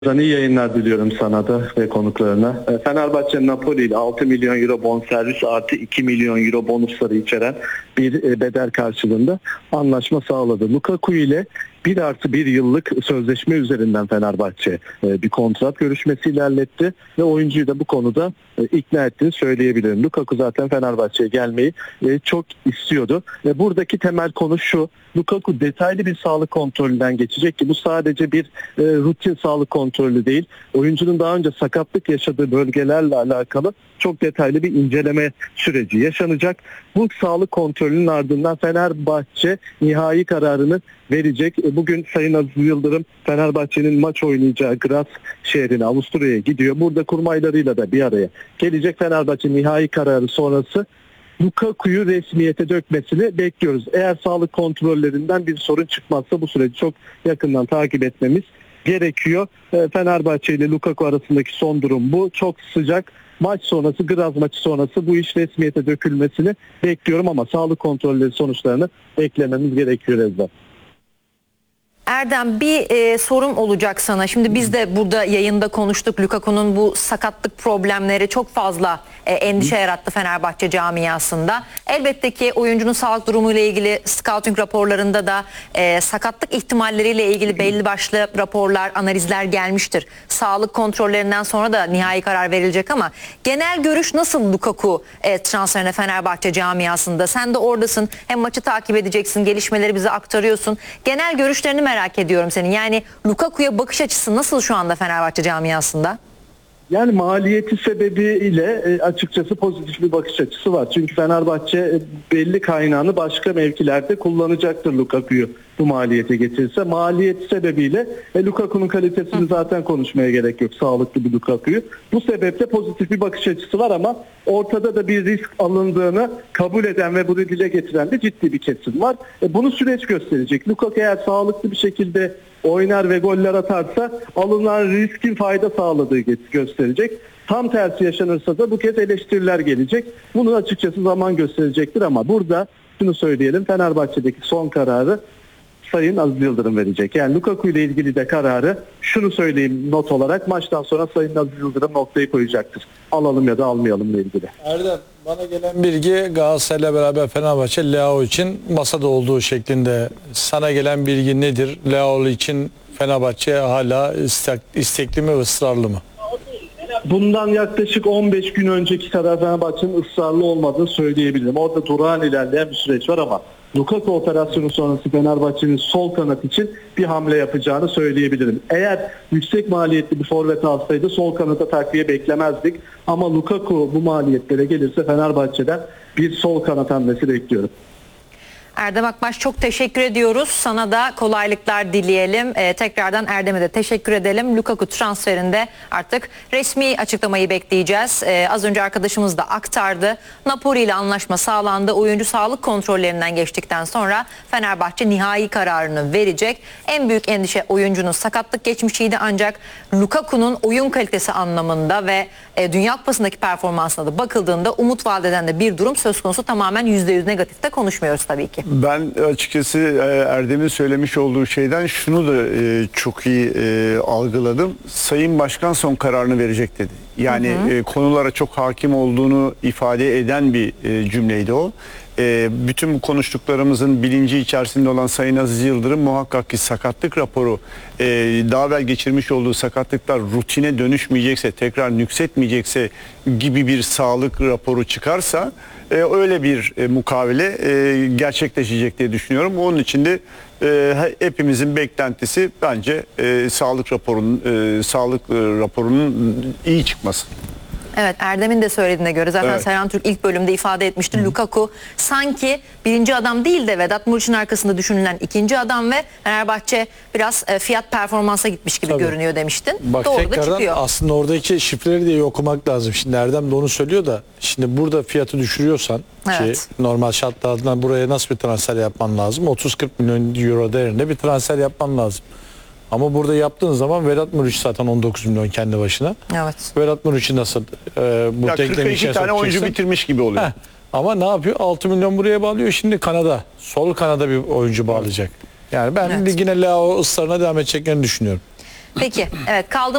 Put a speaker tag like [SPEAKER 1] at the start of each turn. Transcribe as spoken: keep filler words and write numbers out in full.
[SPEAKER 1] İyi yayınlar diliyorum sana da ve konuklarına. Fenerbahçe Napoli ile altı milyon euro bonservis artı iki milyon euro bonusları içeren bir bedel karşılığında anlaşma sağladı. Lukaku ile bir artı bir yıllık sözleşme üzerinden Fenerbahçe bir kontrat görüşmesi ilerletti ve oyuncuyu da bu konuda ikna ettiğini söyleyebilirim. Lukaku zaten Fenerbahçe'ye gelmeyi çok istiyordu. Ve buradaki temel konu şu: Lukaku detaylı bir sağlık kontrolünden geçecek ki bu sadece bir rutin sağlık kontrolü değil. Oyuncunun daha önce sakatlık yaşadığı bölgelerle alakalı çok detaylı bir inceleme süreci yaşanacak. Bu sağlık kontrolünün ardından Fenerbahçe nihai kararını verecek. Bugün Sayın Aziz Yıldırım Fenerbahçe'nin maç oynayacağı Graz şehrine, Avusturya'ya gidiyor. Burada kurmaylarıyla da bir araya gelecek. Fenerbahçe nihai kararı sonrası Lukaku'yu resmiyete dökmesini bekliyoruz. Eğer sağlık kontrollerinden bir sorun çıkmazsa bu süreci çok yakından takip etmemiz gerekiyor. Fenerbahçe ile Lukaku arasındaki son durum bu. Çok sıcak. Maç sonrası, Graz maçı sonrası bu iş resmiyete dökülmesini bekliyorum ama sağlık kontrolleri sonuçlarını beklememiz gerekiyor Ezra.
[SPEAKER 2] Erdem, bir e, sorum olacak sana. Şimdi biz de burada yayında konuştuk. Lukaku'nun bu sakatlık problemleri çok fazla e, endişe yarattı Fenerbahçe camiasında. Elbette ki oyuncunun sağlık durumuyla ilgili scouting raporlarında da e, sakatlık ihtimalleriyle ilgili belli başlı raporlar, analizler gelmiştir. Sağlık kontrollerinden sonra da nihai karar verilecek ama genel görüş nasıl Lukaku e, transferine Fenerbahçe camiasında? Sen de oradasın. Hem maçı takip edeceksin, gelişmeleri bize aktarıyorsun. Genel görüşlerini merak merak ediyorum senin. Yani Lukaku'ya bakış açısı nasıl şu anda Fenerbahçe camiasında?
[SPEAKER 1] Yani maliyeti sebebiyle açıkçası pozitif bir bakış açısı var. Çünkü Fenerbahçe belli kaynağını başka mevkilerde kullanacaktır Lukaku'yu bu maliyete getirirse. Maliyet sebebiyle e, Lukaku'nun kalitesini zaten konuşmaya gerek yok, sağlıklı bir Lukaku'yu. Bu sebeple pozitif bir bakış açısı var ama ortada da bir risk alındığını kabul eden ve bunu dile getiren de ciddi bir kesim var. E, bunu süreç gösterecek. Lukaku eğer sağlıklı bir şekilde oynar ve goller atarsa alınan riskin fayda sağladığı gösterecek. Tam tersi yaşanırsa da bu kez eleştiriler gelecek. Bunu açıkçası zaman gösterecektir ama burada şunu söyleyelim: Fenerbahçe'deki son kararı Sayın Aziz Yıldırım verecek. Yani Lukaku ile ilgili de kararı, şunu söyleyeyim not olarak, maçtan sonra Sayın Aziz Yıldırım noktayı koyacaktır. Alalım ya da almayalım ile ilgili.
[SPEAKER 3] Erdem, bana gelen bilgi Galatasaray'la beraber Fenerbahçe Leao için masada olduğu şeklinde. Sana gelen bilgi nedir? Leao için Fenerbahçe hala istek, istekli mi ve ısrarlı mı?
[SPEAKER 1] Bundan yaklaşık on beş gün önceki kadar Fenerbahçe'nin ısrarlı olmadığını söyleyebilirim. Orada durağan ilerleyen bir süreç var ama Lukaku operasyonu sonrası Fenerbahçe'nin sol kanat için bir hamle yapacağını söyleyebilirim. Eğer yüksek maliyetli bir forvet alsaydı sol kanata takviye beklemezdik. Ama Lukaku bu maliyetlere gelirse Fenerbahçe'den bir sol kanat hamlesi bekliyorum.
[SPEAKER 2] Erdem Akbaş, çok teşekkür ediyoruz. Sana da kolaylıklar dileyelim. Ee, tekrardan Erdem'e de teşekkür edelim. Lukaku transferinde artık resmi açıklamayı bekleyeceğiz. Ee, az önce arkadaşımız da aktardı. Napoli ile anlaşma sağlandı. Oyuncu sağlık kontrollerinden geçtikten sonra Fenerbahçe nihai kararını verecek. En büyük endişe oyuncunun sakatlık geçmişiydi ancak Lukaku'nun oyun kalitesi anlamında ve e, Dünya Kupası'ndaki performansına da bakıldığında umut vaat eden de bir durum söz konusu. Tamamen yüzde yüz negatifte konuşmuyoruz tabii ki.
[SPEAKER 4] Ben açıkçası Erdem'in söylemiş olduğu şeyden şunu da çok iyi algıladım. Sayın Başkan son kararını verecek dedi. Yani hı hı. konulara çok hakim olduğunu ifade eden bir cümleydi o. Bütün bu konuştuklarımızın bilinci içerisinde olan Sayın Aziz Yıldırım muhakkak ki sakatlık raporu, daha evvel geçirmiş olduğu sakatlıklar rutine dönüşmeyecekse, tekrar nüksetmeyecekse gibi bir sağlık raporu çıkarsa öyle bir mukavele gerçekleşecek diye düşünüyorum. Onun için de hepimizin beklentisi bence sağlık raporunun sağlık raporunun iyi çıkması.
[SPEAKER 2] Evet, Erdem'in de söylediğine göre zaten
[SPEAKER 4] evet.
[SPEAKER 2] Serhan Türk ilk bölümde ifade etmişti. Hı. Lukaku sanki birinci adam değil de Vedat Muriç'in arkasında düşünülen ikinci adam ve Fenerbahçe biraz e, fiyat performansa gitmiş gibi Tabii. görünüyor demiştin.
[SPEAKER 3] Bak,
[SPEAKER 2] doğru da çıkıyor.
[SPEAKER 3] Aslında oradaki şifreleri de iyi okumak lazım. Şimdi Erdem de onu söylüyor da şimdi burada fiyatı düşürüyorsan evet. ki normal şartlardan buraya nasıl bir transfer yapman lazım? otuz kırk milyon euro değerinde bir transfer yapman lazım. Ama burada yaptığın zaman Vedat Muriç zaten on dokuz milyon kendi başına.
[SPEAKER 2] Evet.
[SPEAKER 3] Vedat Muriç'i nasıl e, bu
[SPEAKER 4] denklemin içine tane oyuncu bitirmiş gibi oluyor. Heh.
[SPEAKER 3] Ama ne yapıyor? altı milyon buraya bağlıyor. Şimdi kanada, sol kanada bir oyuncu bağlayacak. Yani ben evet. ligine Leao ısrarına devam edeceklerini düşünüyorum.
[SPEAKER 2] Peki evet kaldı.